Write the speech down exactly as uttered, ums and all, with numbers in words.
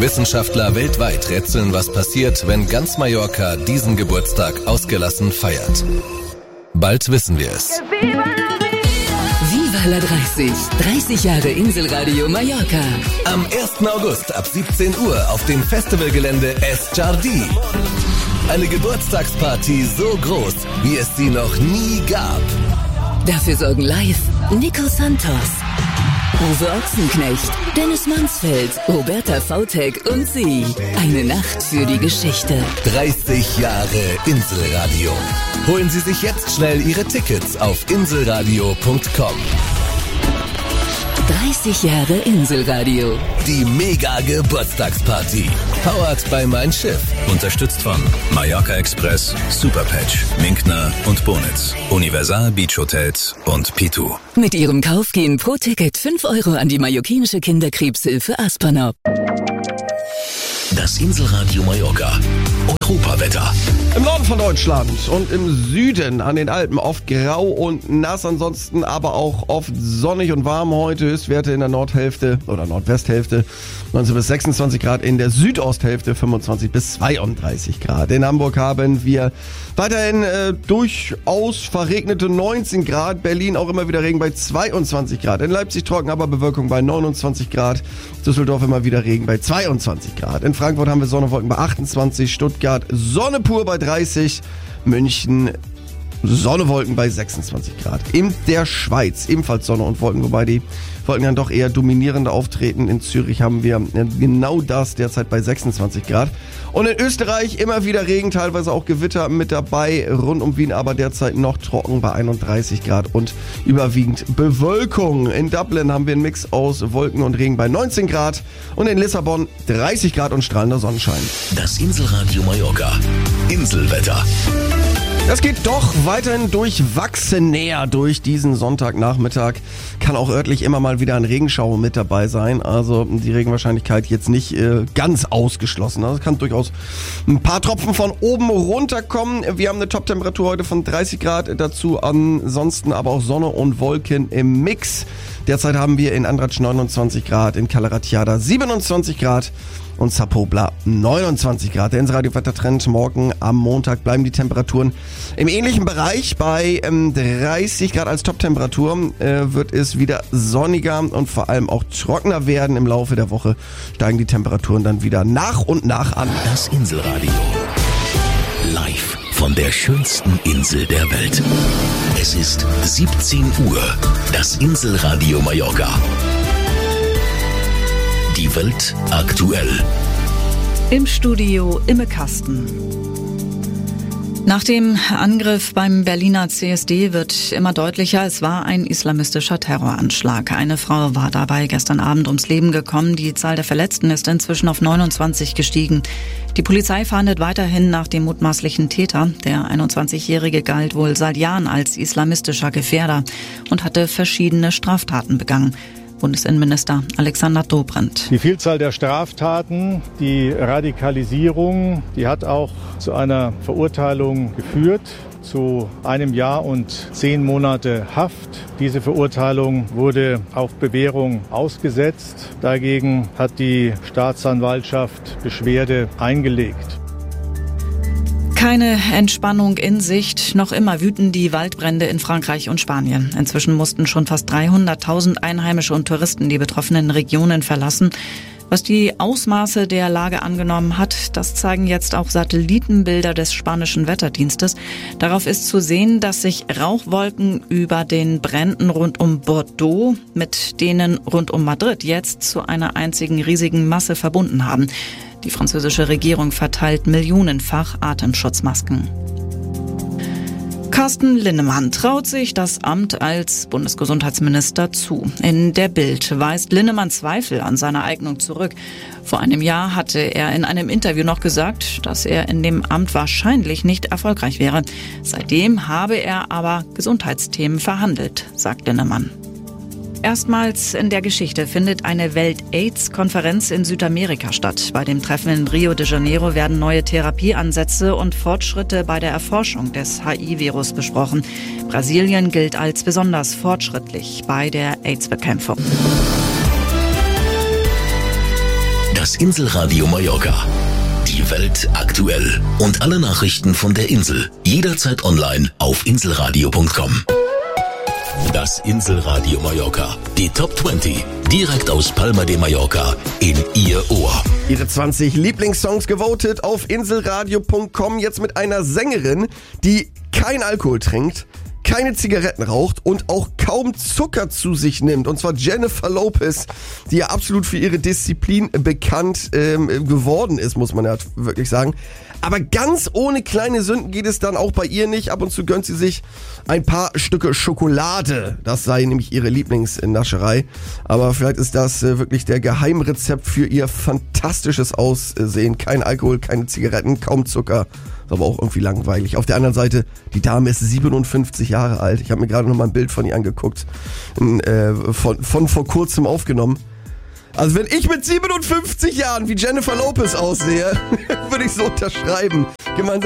Wissenschaftler weltweit rätseln, was passiert, wenn ganz Mallorca diesen Geburtstag ausgelassen feiert. Bald wissen wir es. Viva la dreißig. dreißig Jahre Inselradio Mallorca. Am ersten August ab siebzehn Uhr auf dem Festivalgelände Es Jardí. Eine Geburtstagsparty so groß, wie es sie noch nie gab. Dafür sorgen live Nico Santos, Uwe Ochsenknecht, Dennis Mansfeld, Roberta Vautek und sie. Eine Nacht für die Geschichte. dreißig Jahre Inselradio. Holen Sie sich jetzt schnell Ihre Tickets auf inselradio punkt com. dreißig Jahre Inselradio. Die Mega-Geburtstagsparty. Powered by Mein Schiff. Unterstützt von Mallorca Express, Superpatch, Minkner und Bonitz, Universal Beach Hotels und Pitu. Mit ihrem Kauf gehen pro Ticket fünf Euro an die mallorquinische Kinderkrebshilfe Aspanop. Das Inselradio Mallorca. Europawetter. Im Norden von Deutschland und im Süden an den Alpen oft grau und nass, ansonsten aber auch oft sonnig und warm heute. Höchstwerte in der Nordhälfte oder Nordwesthälfte neunzehn bis sechsundzwanzig Grad, in der Südosthälfte fünfundzwanzig bis zweiunddreißig Grad. In Hamburg haben wir weiterhin äh, durchaus verregnete neunzehn Grad, Berlin auch immer wieder Regen bei zweiundzwanzig Grad. In Leipzig trocken, aber Bewölkung bei neunundzwanzig Grad. Düsseldorf immer wieder Regen bei zweiundzwanzig Grad. In Frankfurt haben wir Sonne und Wolken bei achtundzwanzig, Stuttgart Sonne pur bei dreißig, München Sonne, Wolken bei sechsundzwanzig Grad. In der Schweiz ebenfalls Sonne und Wolken, wobei die Wolken dann doch eher dominierend auftreten. In Zürich haben wir genau das, derzeit bei sechsundzwanzig Grad. Und in Österreich immer wieder Regen, teilweise auch Gewitter mit dabei. Rund um Wien aber derzeit noch trocken bei einunddreißig Grad und überwiegend Bewölkung. In Dublin haben wir einen Mix aus Wolken und Regen bei neunzehn Grad. Und in Lissabon dreißig Grad und strahlender Sonnenschein. Das Inselradio Mallorca. Inselwetter. Das geht doch weiterhin durchwachsen näher durch diesen Sonntagnachmittag. Kann auch örtlich immer mal wieder ein Regenschauer mit dabei sein. Also die Regenwahrscheinlichkeit jetzt nicht äh, ganz ausgeschlossen. Also es kann durchaus ein paar Tropfen von oben runterkommen. Wir haben eine Top-Temperatur heute von dreißig Grad. Dazu ansonsten aber auch Sonne und Wolken im Mix. Derzeit haben wir in Andratsch neunundzwanzig Grad, in Calaratiada siebenundzwanzig Grad und Sapobla neunundzwanzig Grad. Der Inselradio-Wettertrend morgen am Montag bleiben die Temperaturen im ähnlichen Bereich. Bei ähm, dreißig Grad als Top-Temperatur äh, wird es wieder sonniger und vor allem auch trockener werden. Im Laufe der Woche steigen die Temperaturen dann wieder nach und nach an. Das Inselradio. Live von der schönsten Insel der Welt. Es ist siebzehn Uhr. Das Inselradio Mallorca. Die Welt aktuell. Im Studio Imme Kasten. Nach dem Angriff beim Berliner C S D wird immer deutlicher, es war ein islamistischer Terroranschlag. Eine Frau war dabei gestern Abend ums Leben gekommen. Die Zahl der Verletzten ist inzwischen auf neunundzwanzig gestiegen. Die Polizei fahndet weiterhin nach dem mutmaßlichen Täter. Der einundzwanzigjährige galt wohl seit Jahren als islamistischer Gefährder und hatte verschiedene Straftaten begangen. Bundesinnenminister Alexander Dobrindt. Die Vielzahl der Straftaten, die Radikalisierung, die hat auch zu einer Verurteilung geführt, zu einem Jahr und zehn Monate Haft. Diese Verurteilung wurde auf Bewährung ausgesetzt. Dagegen hat die Staatsanwaltschaft Beschwerde eingelegt. Keine Entspannung in Sicht. Noch immer wüten die Waldbrände in Frankreich und Spanien. Inzwischen mussten schon fast dreihunderttausend Einheimische und Touristen die betroffenen Regionen verlassen. Was die Ausmaße der Lage angenommen hat, das zeigen jetzt auch Satellitenbilder des spanischen Wetterdienstes. Darauf ist zu sehen, dass sich Rauchwolken über den Bränden rund um Bordeaux mit denen rund um Madrid jetzt zu einer einzigen riesigen Masse verbunden haben. Die französische Regierung verteilt millionenfach Atemschutzmasken. Carsten Linnemann traut sich das Amt als Bundesgesundheitsminister zu. In der Bild weist Linnemann Zweifel an seiner Eignung zurück. Vor einem Jahr hatte er in einem Interview noch gesagt, dass er in dem Amt wahrscheinlich nicht erfolgreich wäre. Seitdem habe er aber Gesundheitsthemen verhandelt, sagt Linnemann. Erstmals in der Geschichte findet eine Welt-AIDS-Konferenz in Südamerika statt. Bei dem Treffen in Rio de Janeiro werden neue Therapieansätze und Fortschritte bei der Erforschung des H I-Virus besprochen. Brasilien gilt als besonders fortschrittlich bei der AIDS-Bekämpfung. Das Das Inselradio Mallorca. Die Welt aktuell. Und alle Nachrichten von der Insel. Jederzeit online auf inselradio punkt com. Das Inselradio Mallorca. Die Top zwanzig. Direkt aus Palma de Mallorca in Ihr Ohr. Ihre zwanzig Lieblingssongs gewotet auf inselradio punkt com. Jetzt mit einer Sängerin, die kein Alkohol trinkt, keine Zigaretten raucht und auch kaum Zucker zu sich nimmt. Und zwar Jennifer Lopez, die ja absolut für ihre Disziplin bekannt ähm, geworden ist, muss man ja wirklich sagen. Aber ganz ohne kleine Sünden geht es dann auch bei ihr nicht. Ab und zu gönnt sie sich ein paar Stücke Schokolade. Das sei nämlich ihre Lieblingsnascherei. Aber vielleicht ist das äh, wirklich der Geheimrezept für ihr fantastisches Aussehen. Kein Alkohol, keine Zigaretten, kaum Zucker. Ist aber auch irgendwie langweilig. Auf der anderen Seite, die Dame ist siebenundfünfzig Jahre alt. Ich habe mir gerade noch mal ein Bild von ihr angeguckt. In, äh, von, von vor kurzem aufgenommen. Also wenn ich mit siebenundfünfzig Jahren wie Jennifer Lopez aussehe, würde ich so unterschreiben. Gemeinsam